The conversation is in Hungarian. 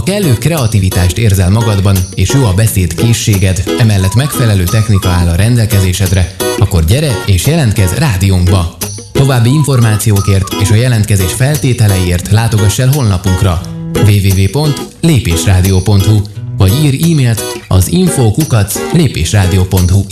kellő kreativitást érzel magadban, és jó a beszédkészséged, emellett megfelelő technika áll a rendelkezésedre, akkor gyere és jelentkezz rádiónkba! További információkért és a jelentkezés feltételeiért látogass el honlapunkra www.lépésradio.hu vagy írj e-mailt az info@lépésradio.hu